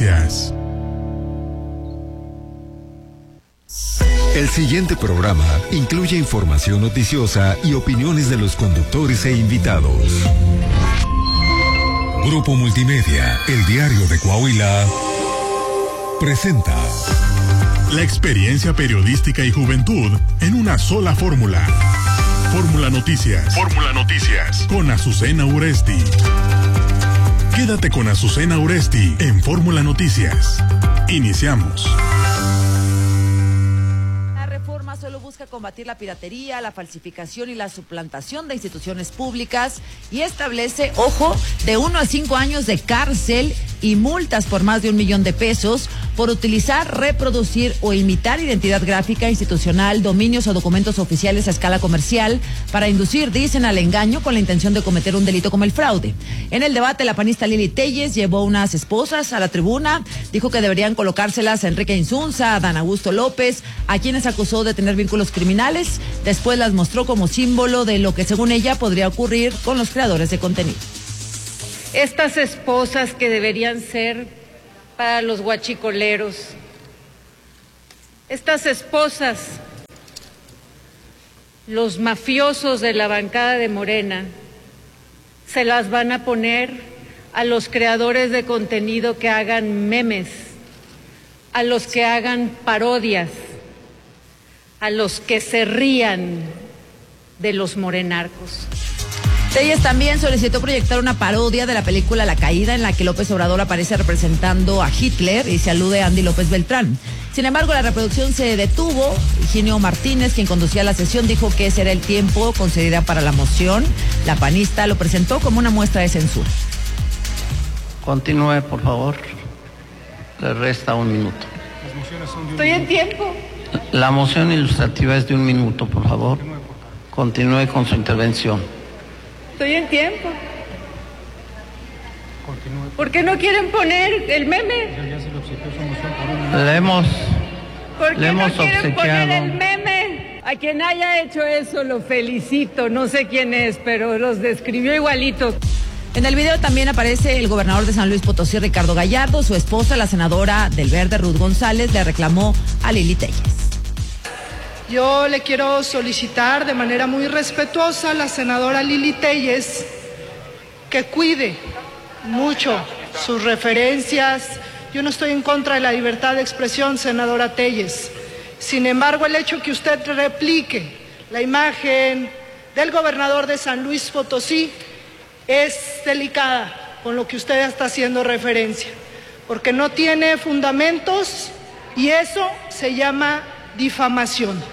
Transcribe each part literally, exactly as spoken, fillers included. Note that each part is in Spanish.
Noticias. El siguiente programa incluye información noticiosa y opiniones de los conductores e invitados. Grupo Multimedia, el diario de Coahuila, presenta la experiencia periodística y juventud en una sola fórmula. Fórmula Noticias. Fórmula Noticias. Con Azucena Uresti. Quédate con Azucena Uresti en Fórmula Noticias. Iniciamos. Solo busca combatir la piratería, la falsificación y la suplantación de instituciones públicas y establece, ojo, de uno a cinco años de cárcel y multas por más de un millón de pesos por utilizar, reproducir o imitar identidad gráfica institucional, dominios o documentos oficiales a escala comercial para inducir, dicen, al engaño con la intención de cometer un delito como el fraude. En el debate, la panista Lili Telles llevó unas esposas a la tribuna, dijo que deberían colocárselas a Enrique Insunza, a Dan Augusto López, a quienes acusó de tener vínculos criminales. Después las mostró como símbolo de lo que, según ella, podría ocurrir con los creadores de contenido. Estas esposas que deberían ser para los guachicoleros, estas esposas, los mafiosos de la bancada de Morena, se las van a poner a los creadores de contenido que hagan memes, a los que hagan parodias, a los que se rían de los morenarcos. Telles también solicitó proyectar una parodia de la película La Caída, en la que López Obrador aparece representando a Hitler y se alude a Andy López Beltrán. Sin embargo, la reproducción se detuvo. Higinio Martínez, quien conducía la sesión, dijo que ese era el tiempo concedido para la moción. La panista lo presentó como una muestra de censura. Continúe, por favor. Le resta un minuto. Las mociones son de un Estoy minuto. en tiempo. La moción ilustrativa es de un minuto, por favor. Continúe con su intervención. Estoy en tiempo. ¿Por qué no quieren poner el meme? Le hemos, ¿Por qué le hemos no quieren obsequiado poner el meme? A quien haya hecho eso lo felicito. No sé quién es, pero los describió igualitos. En el video también aparece el gobernador de San Luis Potosí, Ricardo Gallardo. Su esposa, la senadora del Verde, Ruth González, le reclamó a Lili Telles. Yo le quiero solicitar de manera muy respetuosa a la senadora Lili Telles que cuide mucho sus referencias. Yo no estoy en contra de la libertad de expresión, senadora Telles. Sin embargo, el hecho que usted replique la imagen del gobernador de San Luis Potosí es delicada con lo que usted está haciendo referencia, porque no tiene fundamentos y eso se llama difamación.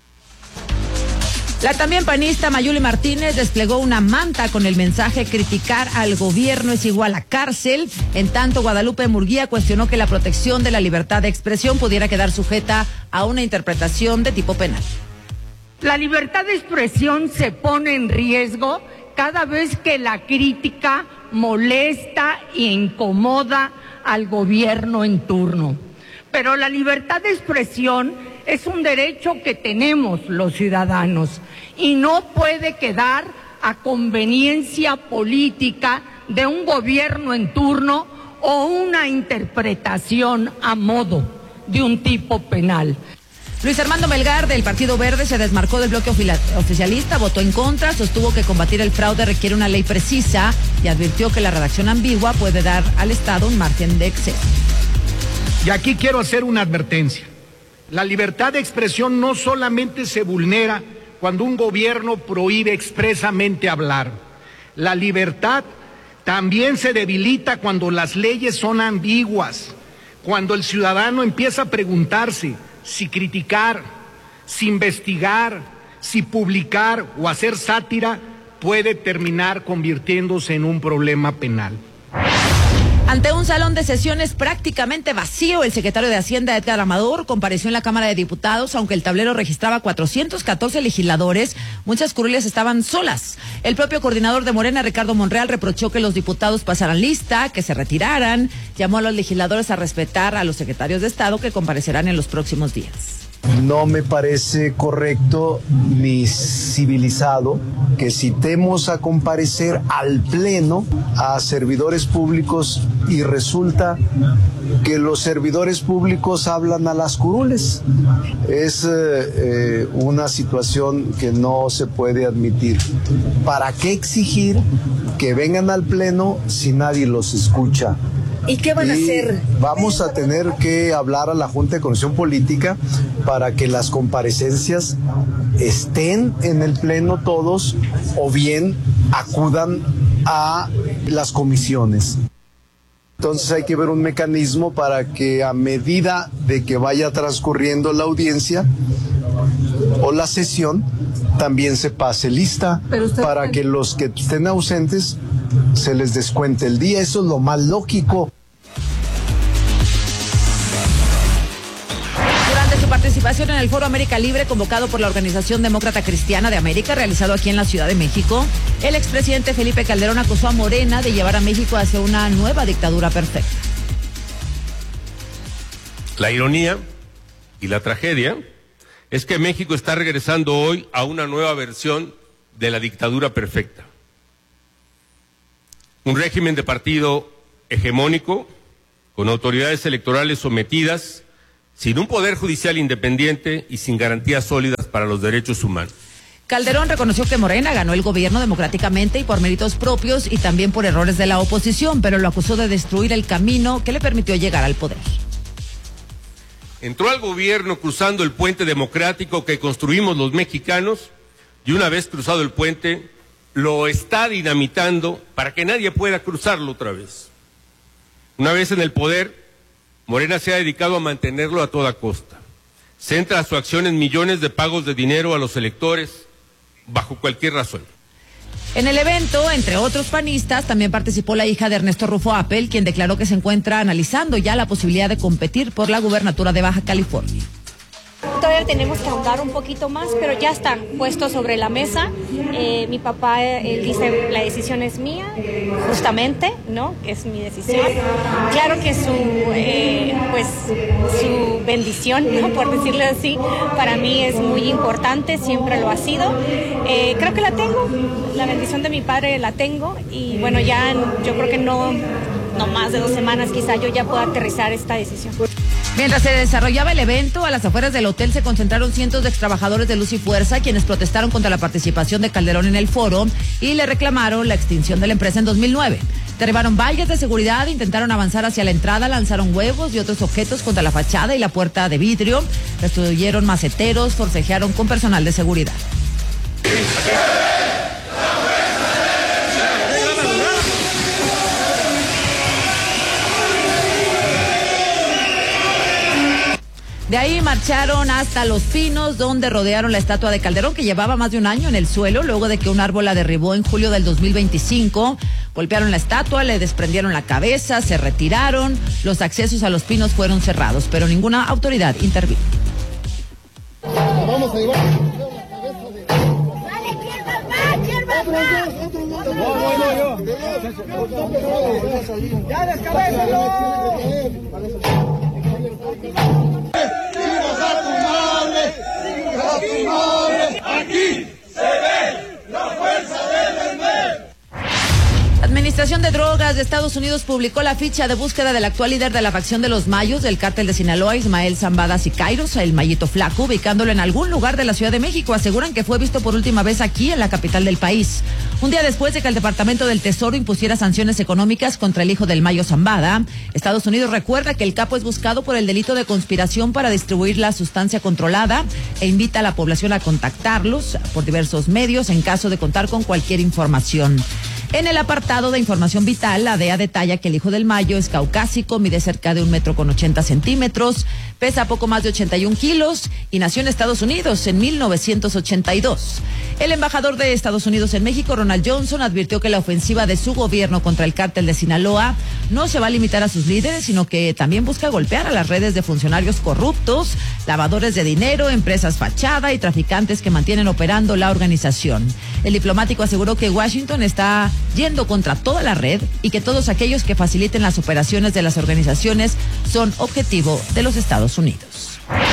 La también panista Mayuli Martínez desplegó una manta con el mensaje criticar al gobierno es igual a cárcel. En tanto, Guadalupe Murguía cuestionó que la protección de la libertad de expresión pudiera quedar sujeta a una interpretación de tipo penal. La libertad de expresión se pone en riesgo cada vez que la crítica molesta e incomoda al gobierno en turno. Pero la libertad de expresión es un derecho que tenemos los ciudadanos y no puede quedar a conveniencia política de un gobierno en turno o una interpretación a modo de un tipo penal. Luis Armando Melgar, del Partido Verde, se desmarcó del bloque oficialista, votó en contra, sostuvo que combatir el fraude requiere una ley precisa y advirtió que la redacción ambigua puede dar al Estado un margen de exceso. Y aquí quiero hacer una advertencia. La libertad de expresión no solamente se vulnera cuando un gobierno prohíbe expresamente hablar. La libertad también se debilita cuando las leyes son ambiguas, cuando el ciudadano empieza a preguntarse si criticar, si investigar, si publicar o hacer sátira puede terminar convirtiéndose en un problema penal. Ante un salón de sesiones prácticamente vacío, el secretario de Hacienda, Edgar Amador, compareció en la Cámara de Diputados. Aunque el tablero registraba cuatrocientos catorce legisladores, muchas curules estaban solas. El propio coordinador de Morena, Ricardo Monreal, reprochó que los diputados pasaran lista, que se retiraran. Llamó a los legisladores a respetar a los secretarios de Estado que comparecerán en los próximos días. No me parece correcto ni civilizado que citemos a comparecer al Pleno a servidores públicos y resulta que los servidores públicos hablan a las curules. Es eh, eh, una situación que no se puede admitir. ¿Para qué exigir que vengan al Pleno si nadie los escucha? ¿Y qué van y a hacer? Vamos a tener que hablar a la Junta de Coordinación Política para que las comparecencias estén en el Pleno todos o bien acudan a las comisiones. Entonces hay que ver un mecanismo para que a medida de que vaya transcurriendo la audiencia o la sesión, también se pase lista para que los que estén ausentes se les descuente el día. Eso es lo más lógico. Durante su participación en el Foro América Libre, convocado por la Organización Demócrata Cristiana de América, realizado aquí en la Ciudad de México, el expresidente Felipe Calderón acusó a Morena de llevar a México hacia una nueva dictadura perfecta. La ironía y la tragedia es que México está regresando hoy a una nueva versión de la dictadura perfecta. Un régimen de partido hegemónico, con autoridades electorales sometidas, sin un poder judicial independiente y sin garantías sólidas para los derechos humanos. Calderón reconoció que Morena ganó el gobierno democráticamente y por méritos propios y también por errores de la oposición, pero lo acusó de destruir el camino que le permitió llegar al poder. Entró al gobierno cruzando el puente democrático que construimos los mexicanos y una vez cruzado el puente, lo está dinamitando para que nadie pueda cruzarlo otra vez. Una vez en el poder, Morena se ha dedicado a mantenerlo a toda costa. Centra su acción en millones de pagos de dinero a los electores bajo cualquier razón. En el evento, entre otros panistas, también participó la hija de Ernesto Rufo Appel, quien declaró que se encuentra analizando ya la posibilidad de competir por la gubernatura de Baja California. Todavía tenemos que ahondar un poquito más, pero ya están puestos sobre la mesa. Eh, mi papá, él dice, la decisión es mía, justamente, ¿no? Es mi decisión. Claro que su, eh, pues, su bendición, ¿no? Por decirlo así, para mí es muy importante, siempre lo ha sido. Eh, creo que la tengo, la bendición de mi padre la tengo y bueno, ya yo creo que no, no más de dos semanas quizá yo ya pueda aterrizar esta decisión. Mientras se desarrollaba el evento, a las afueras del hotel se concentraron cientos de extrabajadores de Luz y Fuerza, quienes protestaron contra la participación de Calderón en el foro y le reclamaron la extinción de la empresa en dos mil nueve. Derribaron vallas de seguridad, intentaron avanzar hacia la entrada, lanzaron huevos y otros objetos contra la fachada y la puerta de vidrio, destruyeron maceteros, forcejearon con personal de seguridad. De ahí marcharon hasta Los Pinos, donde rodearon la estatua de Calderón, que llevaba más de un año en el suelo, luego de que un árbol la derribó en julio del dos mil veinticinco. Golpearon la estatua, le desprendieron la cabeza, se retiraron. Los accesos a Los Pinos fueron cerrados, pero ninguna autoridad intervino. Vamos a llevar la cabeza de... ¡Dale, quién va más! ¿Quién va más? No, no, no, yo. ¡Ya descabézalo! ¡Chivas a tu madre! ¡Chivas a tu madre! ¡Aquí se ve la fuerza del M E M! La Administración de Drogas de Estados Unidos publicó la ficha de búsqueda del actual líder de la facción de los Mayos del cártel de Sinaloa, Ismael Zambada Siqueiros, el Mayito Flaco, ubicándolo en algún lugar de la Ciudad de México. Aseguran que fue visto por última vez aquí, en la capital del país. Un día después de que el Departamento del Tesoro impusiera sanciones económicas contra el hijo del Mayo Zambada, Estados Unidos recuerda que el capo es buscado por el delito de conspiración para distribuir la sustancia controlada e invita a la población a contactarlos por diversos medios en caso de contar con cualquier información. En el apartado de información vital, la D E A detalla que el hijo del Mayo es caucásico, mide cerca de un metro con ochenta centímetros, pesa poco más de ochenta y un kilos y nació en Estados Unidos en mil novecientos ochenta y dos. El embajador de Estados Unidos en México, Ronald Johnson, advirtió que la ofensiva de su gobierno contra el cártel de Sinaloa no se va a limitar a sus líderes, sino que también busca golpear a las redes de funcionarios corruptos, lavadores de dinero, empresas fachada y traficantes que mantienen operando la organización. El diplomático aseguró que Washington está yendo contra toda la red y que todos aquellos que faciliten las operaciones de las organizaciones son objetivo de los Estados Unidos.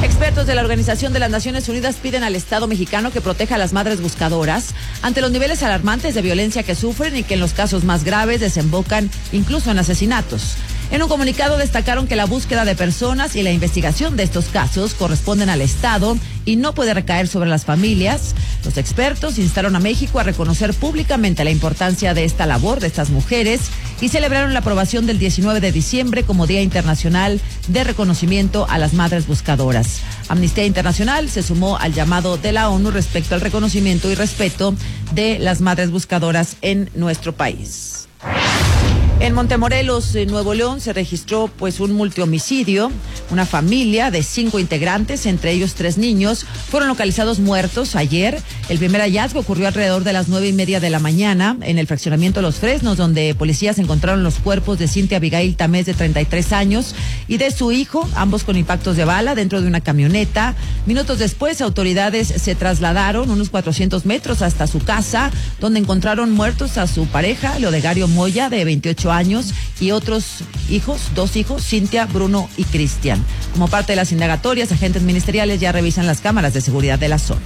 Expertos de la Organización de las Naciones Unidas piden al Estado mexicano que proteja a las madres buscadoras ante los niveles alarmantes de violencia que sufren y que en los casos más graves desembocan incluso en asesinatos. En un comunicado destacaron que la búsqueda de personas y la investigación de estos casos corresponden al Estado y no puede recaer sobre las familias. Los expertos instaron a México a reconocer públicamente la importancia de esta labor de estas mujeres y celebraron la aprobación del diecinueve de diciembre como Día Internacional de Reconocimiento a las Madres Buscadoras. Amnistía Internacional se sumó al llamado de la ONU respecto al reconocimiento y respeto de las madres buscadoras en nuestro país. En Montemorelos, en Nuevo León, se registró pues un multihomicidio. Una familia de cinco integrantes, entre ellos tres niños, fueron localizados muertos ayer. El primer hallazgo ocurrió alrededor de las nueve y media de la mañana en el fraccionamiento Los Fresnos, donde policías encontraron los cuerpos de Cintia Abigail Tamés, de treinta y tres años, y de su hijo, ambos con impactos de bala dentro de una camioneta. Minutos después, autoridades se trasladaron unos cuatrocientos metros hasta su casa, donde encontraron muertos a su pareja, Leodegario Moya, de veintiocho años, y otros hijos, dos hijos, Cintia, Bruno y Cristian. Como parte de las indagatorias, agentes ministeriales ya revisan las cámaras de seguridad de la zona.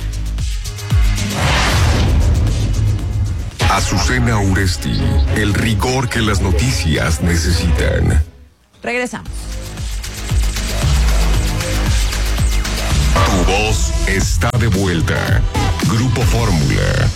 Azucena Uresti, el rigor que las noticias necesitan. Regresamos. Tu voz está de vuelta. Grupo Fórmula.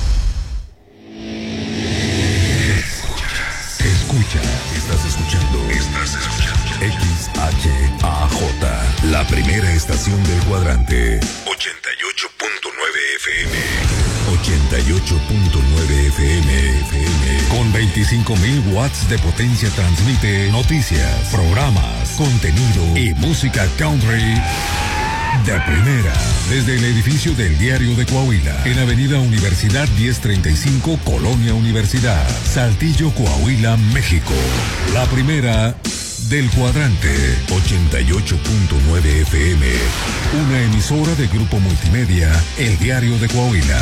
Escucha, estás escuchando, estás escuchando X H A J, la primera estación del cuadrante. ochenta y ocho punto nueve F M. ochenta y ocho punto nueve F M. F M. Con veinticinco mil watts de potencia transmite noticias, programas, contenido y música country de primera, desde el edificio del Diario de Coahuila, en Avenida Universidad diez treinta y cinco, Colonia Universidad, Saltillo, Coahuila, México. La primera del cuadrante, ochenta y ocho punto nueve F M, una emisora de Grupo Multimedia, El Diario de Coahuila.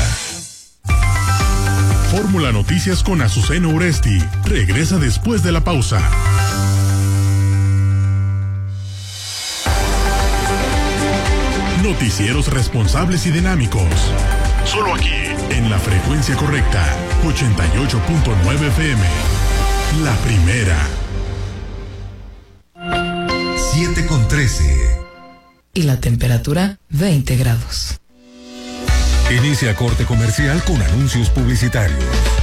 Fórmula Noticias con Azucena Uresti regresa después de la pausa. Noticieros responsables y dinámicos. Solo aquí, en la frecuencia correcta, ochenta y ocho punto nueve F M. La primera. siete con trece. Y la temperatura, veinte grados. Inicia corte comercial con anuncios publicitarios.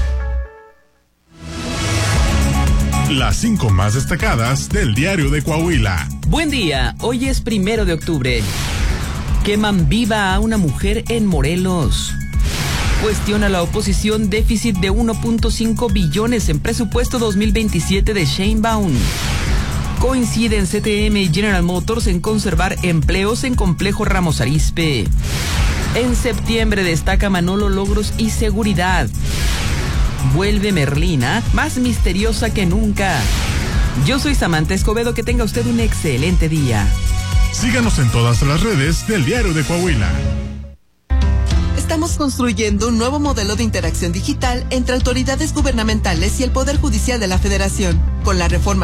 Las cinco más destacadas del Diario de Coahuila. Buen día, hoy es primero de octubre. Queman viva a una mujer en Morelos. Cuestiona la oposición déficit de uno punto cinco billones en presupuesto dos mil veintisiete de Sheinbaum. Coinciden C T M y General Motors en conservar empleos en Complejo Ramos Arizpe. En septiembre destaca Manolo logros y seguridad. Vuelve Merlina, más misteriosa que nunca. Yo soy Samantha Escobedo, que tenga usted un excelente día. Síganos en todas las redes del Diario de Coahuila. Estamos construyendo un nuevo modelo de interacción digital entre autoridades gubernamentales y el Poder Judicial de la Federación. Con la reforma